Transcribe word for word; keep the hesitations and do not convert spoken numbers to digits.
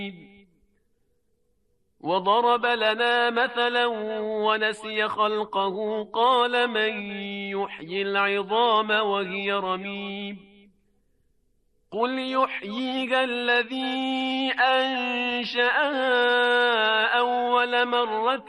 وضرب لنا مثلا ونسي خلقه قال من يحيي العظام وهي رميم قل يحييها الذي أنشأها أول مرة